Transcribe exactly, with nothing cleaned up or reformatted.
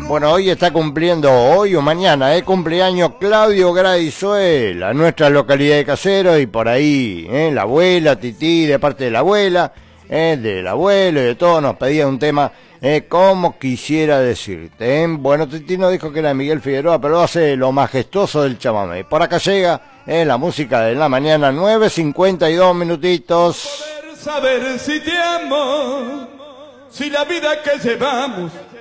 Bueno, hoy está cumpliendo, hoy o mañana, eh, cumpleaños Claudio Graizuela, en nuestra localidad de Caseros, y por ahí, eh, la abuela, Tití, de parte de la abuela, eh, del abuelo y de todo, nos pedía un tema, eh, como quisiera decirte. Eh. Bueno, Tití nos dijo que era Miguel Figueroa, pero hace lo majestuoso del chamamé. Por acá llega eh, la música de la mañana, nueve cincuenta y dos minutitos. Poder saber si te amo, si la vida que llevamos